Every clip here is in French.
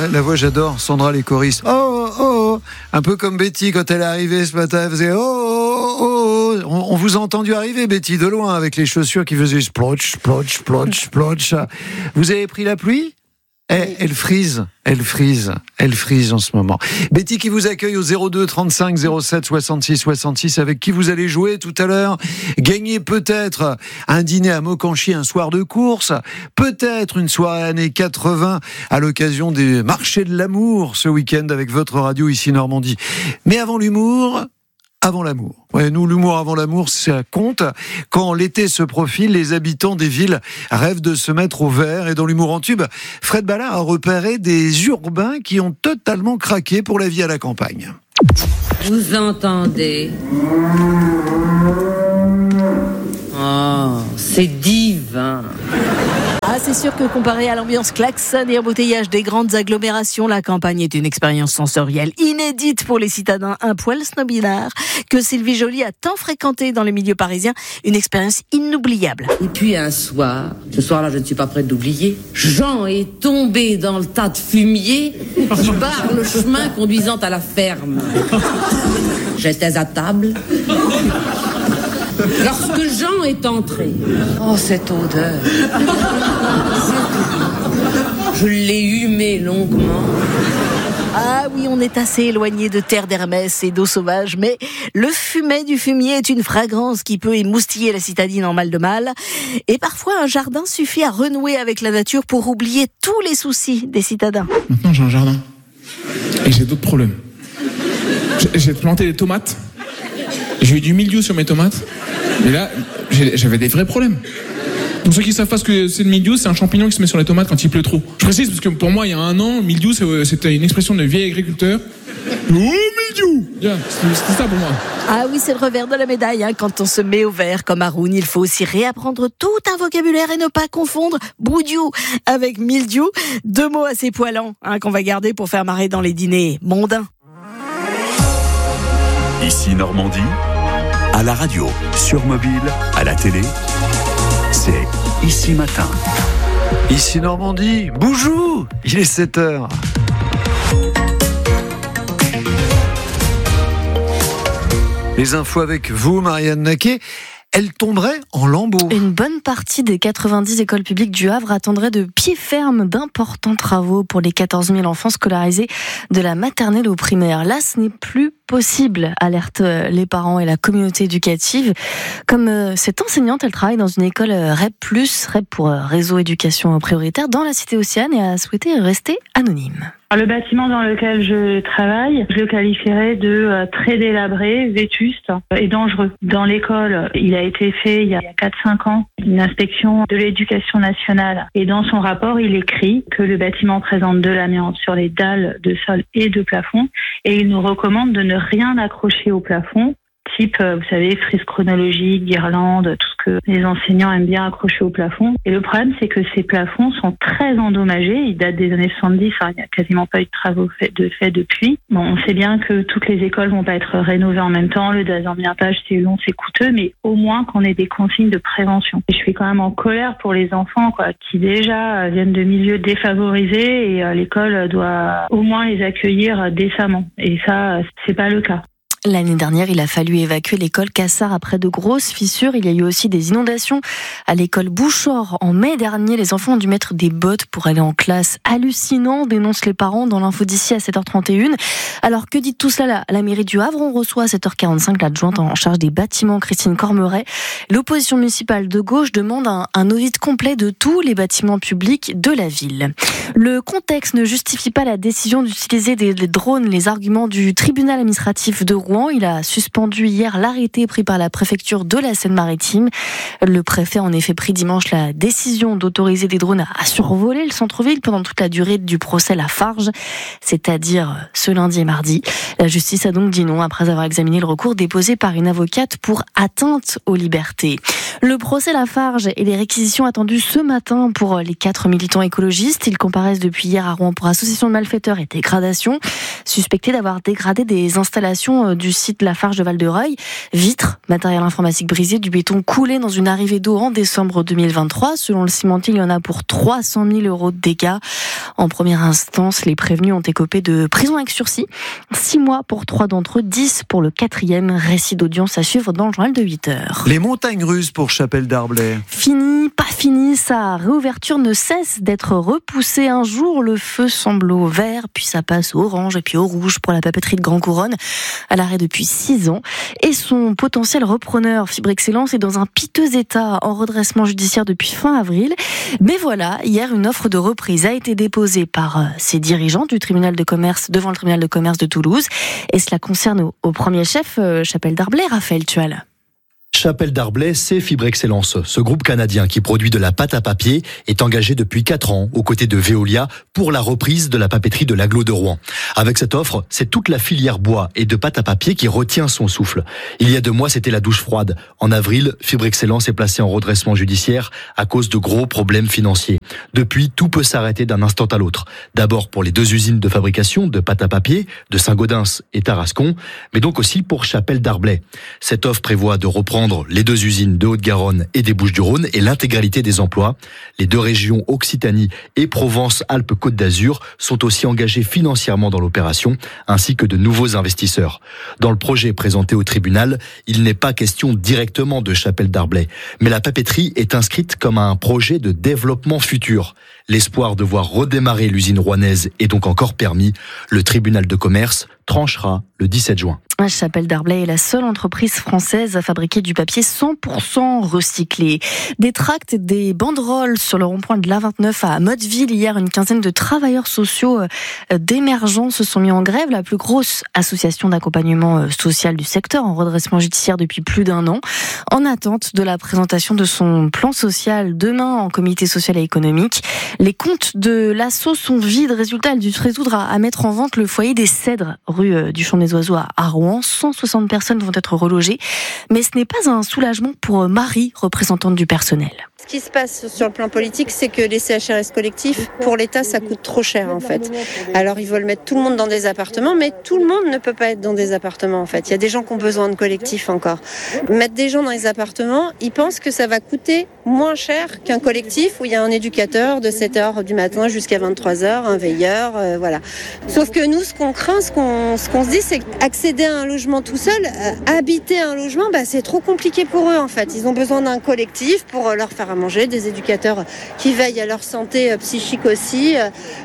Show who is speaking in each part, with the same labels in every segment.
Speaker 1: la voix, j'adore. Sandra, les choristes. Oh, oh, oh. Un peu comme Betty quand elle est arrivée ce matin. Elle faisait oh, oh, oh. On vous a entendu arriver, Betty, de loin, avec les chaussures qui faisaient splotch, splotch, splotch, splotch. Vous avez pris la pluie ? Elle frise en ce moment. Betty qui vous accueille au 02 35 07 66 66, avec qui vous allez jouer tout à l'heure. Gagner peut-être un dîner à Mokanchy un soir de course, peut-être une soirée années 80 à l'occasion des marchés de l'amour ce week-end avec votre radio ici Normandie. Mais avant l'humour, avant l'amour. Ouais, nous, l'humour avant l'amour, ça compte. Quand l'été se profile, les habitants des villes rêvent de se mettre au vert. Et dans l'humour en tube, Fred Ballard a repéré des urbains qui ont totalement craqué pour la vie à la campagne.
Speaker 2: Vous entendez ? Oh, c'est divin.
Speaker 3: Ah, c'est sûr que comparé à l'ambiance klaxon et embouteillage des grandes agglomérations, la campagne est une expérience sensorielle inédite pour les citadins un poil snobinards que Sylvie Joly a tant fréquenté dans les milieux parisiens. Une expérience inoubliable.
Speaker 2: Et puis un soir, ce soir-là, je ne suis pas prête d'oublier, Jean est tombé dans le tas de fumier qui barre le chemin conduisant à la ferme. J'étais à table. Lorsque Jean est entré, oh cette odeur, je l'ai humé longuement.
Speaker 3: Ah oui, on est assez éloigné de terre d'Hermès et d'eau sauvage, mais le fumet du fumier est une fragrance qui peut émoustiller la citadine en mal de mal. Et parfois, un jardin suffit à renouer avec la nature pour oublier tous les soucis des citadins.
Speaker 4: Maintenant, j'ai un jardin et j'ai d'autres problèmes. J'ai planté des tomates. J'ai eu du mildiou sur mes tomates. Mais là, j'avais des vrais problèmes. Pour ceux qui ne savent pas ce que c'est le mildiou, c'est un champignon qui se met sur les tomates quand il pleut trop. Je précise parce que pour moi, il y a un an, le mildiou, c'était une expression de vieil agriculteur. Oh, mildiou! C'était ça pour moi.
Speaker 3: Ah oui, c'est le revers de la médaille. Quand on se met au vert comme Haroun, il faut aussi réapprendre tout un vocabulaire et ne pas confondre broudiou avec mildiou. Deux mots assez poilants qu'on va garder pour faire marrer dans les dîners mondains.
Speaker 5: Ici Normandie, à la radio, sur mobile, à la télé, c'est Ici Matin.
Speaker 1: Ici Normandie, bonjour, il est 7h. Les infos avec vous, Marianne Naquet. Elle tomberait en lambeaux.
Speaker 6: Une bonne partie des 90 écoles publiques du Havre attendraient de pied ferme d'importants travaux pour les 14 000 enfants scolarisés de la maternelle au primaire. Là, ce n'est plus possible, alertent les parents et la communauté éducative. Comme cette enseignante, elle travaille dans une école REP+, REP pour Réseau Éducation Prioritaire, dans la cité Océane, et a souhaité rester anonyme.
Speaker 7: Le bâtiment dans lequel je travaille, je le qualifierais de très délabré, vétuste et dangereux. Dans l'école, il a été fait il y a 4-5 ans une inspection de l'éducation nationale. Et dans son rapport, il écrit que le bâtiment présente de l'amiante sur les dalles de sol et de plafond. Et il nous recommande de ne rien accrocher au plafond. Type, vous savez, frise chronologique, guirlande, tout ce que les enseignants aiment bien accrocher au plafond. Et le problème, c'est que ces plafonds sont très endommagés. Ils datent des années 70, il n'y a quasiment pas eu de travaux faits depuis. Bon, on sait bien que toutes les écoles vont pas être rénovées en même temps. Le désamiantage, c'est long, c'est coûteux, mais au moins qu'on ait des consignes de prévention. Et je suis quand même en colère pour les enfants, qui déjà viennent de milieux défavorisés, et l'école doit au moins les accueillir décemment. Et ça, c'est pas le cas.
Speaker 6: L'année dernière, il a fallu évacuer l'école Cassard après de grosses fissures. Il y a eu aussi des inondations à l'école Bouchard. En mai dernier, les enfants ont dû mettre des bottes pour aller en classe. Hallucinant, dénoncent les parents dans l'info d'ici à 7h31. Alors, que dit tout cela à la mairie du Havre? On reçoit à 7h45 l'adjointe en charge des bâtiments, Christine Cormeret. L'opposition municipale de gauche demande un audit complet de tous les bâtiments publics de la ville. Le contexte ne justifie pas la décision d'utiliser des drones. Les arguments du tribunal administratif de Rouen. Il a suspendu hier l'arrêté pris par la préfecture de la Seine-Maritime. Le préfet a en effet pris dimanche la décision d'autoriser des drones à survoler le centre-ville pendant toute la durée du procès Lafarge, c'est-à-dire ce lundi et mardi. La justice a donc dit non après avoir examiné le recours déposé par une avocate pour atteinte aux libertés. Le procès Lafarge et les réquisitions attendues ce matin pour les 4 militants écologistes. Ils comparaissent depuis hier à Rouen pour association de malfaiteurs et dégradation, suspectés d'avoir dégradé des installations du site Lafarge de Val-de-Reuil. Vitres, matériel informatique brisé, du béton coulé dans une arrivée d'eau en décembre 2023. Selon le cimentier, il y en a pour 300 000 € de dégâts. En première instance, les prévenus ont écopé de prison avec sursis. 6 mois pour 3 d'entre eux, 10 pour le 4e. Récit d'audience à suivre dans le journal de 8h.
Speaker 1: Les montagnes russes pour Chapelle Darblay.
Speaker 6: Fini, pas fini, sa réouverture ne cesse d'être repoussée. Un jour, le feu semble au vert, puis ça passe au orange et puis au rouge pour la papeterie de Grand Couronne, à l'arrêt depuis 6 ans. Et son potentiel repreneur, Fibre Excellence, est dans un piteux état, en redressement judiciaire depuis fin avril. Mais voilà, hier, une offre de reprise a été déposée par ses dirigeants du tribunal de commerce, devant le tribunal de commerce de Toulouse. Et cela concerne au premier chef Chapelle Darblay, Raphaël Tual.
Speaker 8: Chapelle Darblay, c'est Fibre Excellence. Ce groupe canadien qui produit de la pâte à papier est engagé depuis 4 ans aux côtés de Veolia pour la reprise de la papeterie de l'Agglo de Rouen. Avec cette offre, c'est toute la filière bois et de pâte à papier qui retient son souffle. Il y a 2 mois, c'était la douche froide. En avril, Fibre Excellence est placée en redressement judiciaire à cause de gros problèmes financiers. Depuis, tout peut s'arrêter d'un instant à l'autre. D'abord pour les 2 usines de fabrication de pâte à papier, de Saint-Gaudens et Tarascon, mais donc aussi pour Chapelle Darblay. Cette offre prévoit de reprendre les 2 usines de Haute-Garonne et des Bouches-du-Rhône et l'intégralité des emplois. Les 2 régions Occitanie et Provence-Alpes-Côte d'Azur sont aussi engagées financièrement dans l'opération, ainsi que de nouveaux investisseurs. Dans le projet présenté au tribunal, il n'est pas question directement de Chapelle Darblay, mais la papeterie est inscrite comme un projet de développement futur. L'espoir de voir redémarrer l'usine rouennaise est donc encore permis. Le tribunal de commerce tranchera le 17 juin.
Speaker 6: Chapelle Darblay est la seule entreprise française à fabriquer du papier 100% recyclé. Des tracts et des banderoles sur le rond-point de l'A29 à Motteville. Hier, une quinzaine de travailleurs sociaux d'Émergents se sont mis en grève. La plus grosse association d'accompagnement social du secteur, en redressement judiciaire depuis plus d'1 an, en attente de la présentation de son plan social demain en comité social et économique. Les comptes de l'asso sont vides. Résultat, elle a dû se résoudre à mettre en vente le foyer des Cèdres, rue du Champ des Oiseaux à Rouen. 160 personnes vont être relogées. Mais ce n'est pas un soulagement pour Marie, représentante du personnel.
Speaker 9: Ce qui se passe sur le plan politique, c'est que les CHRS collectifs, pour l'État, ça coûte trop cher en fait. Alors ils veulent mettre tout le monde dans des appartements, mais tout le monde ne peut pas être dans des appartements en fait. Il y a des gens qui ont besoin de collectifs encore. Mettre des gens dans les appartements, ils pensent que ça va coûter moins cher qu'un collectif où il y a un éducateur de 7h du matin jusqu'à 23h, un veilleur, voilà. Sauf que nous, ce qu'on craint, ce qu'on se dit, c'est qu'accéder à un logement tout seul, habiter un logement, c'est trop compliqué pour eux en fait. Ils ont besoin d'un collectif pour leur faire à manger, des éducateurs qui veillent à leur santé psychique aussi.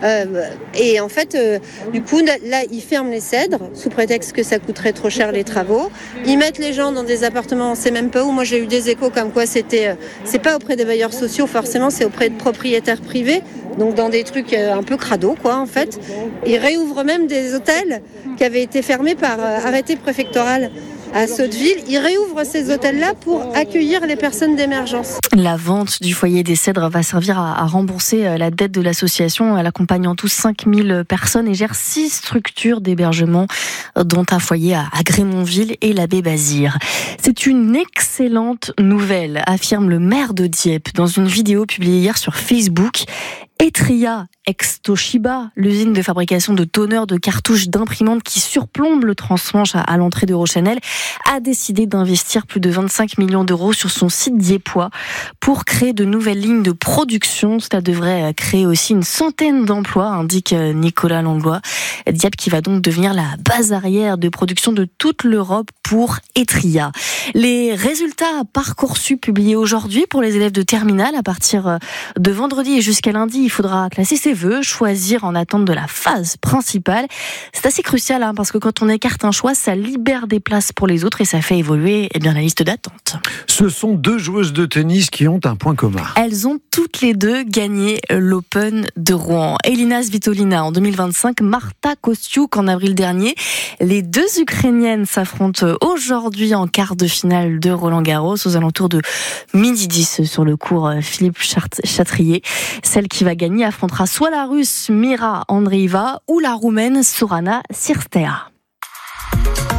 Speaker 9: Et en fait, du coup, là, ils ferment les Cèdres sous prétexte que ça coûterait trop cher les travaux. Ils mettent les gens dans des appartements, on sait même pas où. Moi, j'ai eu des échos comme quoi c'est pas auprès des bailleurs sociaux, forcément, c'est auprès de propriétaires privés. Donc dans des trucs un peu crado, quoi, en fait. Ils réouvrent même des hôtels qui avaient été fermés par arrêté préfectoral à Sotteville. Ils réouvrent ces hôtels-là pour accueillir les personnes d'émergence.
Speaker 6: La vente du foyer des Cèdres va servir à rembourser la dette de l'association. Elle accompagne en tout 5000 personnes et gère 6 structures d'hébergement, dont un foyer à Grémonville et l'abbé Bazire. C'est une excellente nouvelle, affirme le maire de Dieppe dans une vidéo publiée hier sur Facebook. Etria, ex-Toshiba, l'usine de fabrication de tonneurs de cartouches d'imprimantes qui surplombe le transmanche à l'entrée de Rochanel, a décidé d'investir plus de 25 millions d'euros sur son site dieppois pour créer de nouvelles lignes de production. Cela devrait créer aussi une centaine d'emplois, indique Nicolas Langlois. Dieppe qui va donc devenir la base arrière de production de toute l'Europe pour Etria. Les résultats Parcoursup publiés aujourd'hui pour les élèves de terminale à partir de vendredi et jusqu'à lundi. Il faudra classer ses vœux, choisir en attente de la phase principale. C'est assez crucial parce que quand on écarte un choix, ça libère des places pour les autres et ça fait évoluer la liste d'attente.
Speaker 1: Ce sont 2 joueuses de tennis qui ont un point commun.
Speaker 6: Elles ont toutes les 2 gagné l'Open de Rouen. Elina Svitolina en 2025, Marta Kostiuk en avril dernier. Les 2 Ukrainiennes s'affrontent aujourd'hui en quart de finale de Roland-Garros aux alentours de 12h10 sur le cours Philippe Chatrier. Celle qui va gagner affrontera soit la Russe Mira Andreeva ou la Roumaine Sorana Cirstea.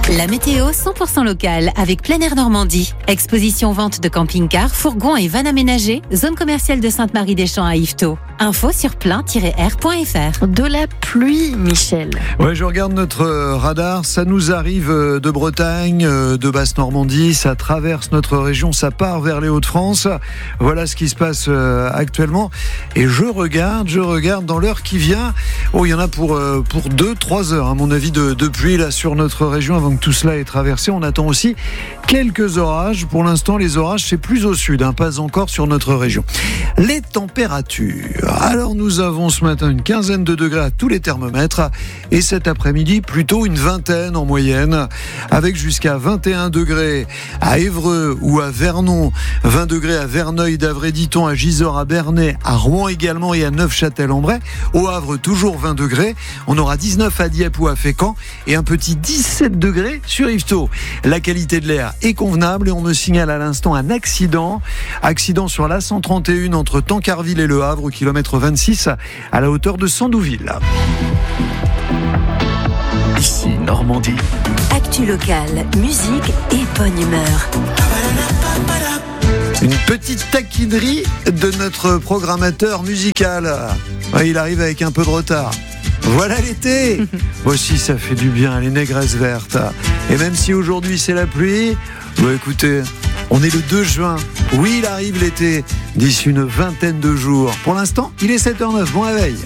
Speaker 10: La météo 100% locale avec Plein Air Normandie. Exposition vente de camping-cars, fourgons et vannes aménagées. Zone commerciale de Sainte-Marie-des-Champs à Yvetot. Info sur plein-air.fr.
Speaker 6: De la pluie, Michel.
Speaker 1: Ouais, je regarde notre radar. Ça nous arrive de Bretagne, de Basse-Normandie. Ça traverse notre région. Ça part vers les Hauts-de-France. Voilà ce qui se passe actuellement. Et je regarde dans l'heure qui vient. Oh, il y en a pour 2-3 heures, à mon avis, de pluie là sur notre région avant que tout cela ait traversé. On attend aussi quelques orages. Pour l'instant, les orages, c'est plus au sud, pas encore sur notre région. Les températures. Alors, nous avons ce matin une quinzaine de degrés à tous les thermomètres et cet après-midi, plutôt une vingtaine en moyenne, avec jusqu'à 21 degrés à Évreux ou à Vernon, 20 degrés à Verneuil, d'Avray-Diton, à Gisors, à Bernay, à Rouen également et à Neufchâtel-en-Bray. Au Havre, toujours 20 degrés. On aura 19 à Dieppe ou à Fécamp et un petit 17 degrés sur Yvetot. La qualité de l'air est convenable et on me signale à l'instant un accident sur la 131 entre Tancarville et Le Havre au kilomètre 26 à la hauteur de Sandouville.
Speaker 5: Ici Normandie.
Speaker 11: Actu locale, musique et bonne humeur.
Speaker 1: Une petite taquinerie de notre programmateur musical. Ouais, il arrive avec un peu de retard. Voilà l'été. Aussi, ça fait du bien, les négresses vertes. Et même si aujourd'hui c'est la pluie, écoutez, on est le 2 juin. Oui, il arrive l'été, d'ici une vingtaine de jours. Pour l'instant, il est 7h09. Bon réveil.